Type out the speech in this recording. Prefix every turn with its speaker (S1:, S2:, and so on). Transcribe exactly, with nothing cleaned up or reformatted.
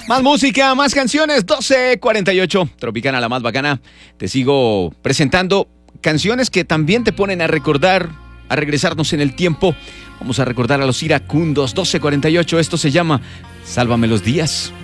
S1: Más música, más canciones, doce cuarenta y ocho, Tropicana la más bacana. Te sigo presentando canciones que también te ponen a recordar, a regresarnos en el tiempo. Vamos a recordar a los iracundos, doce cuarenta y ocho, esto se llama Sálvame los días.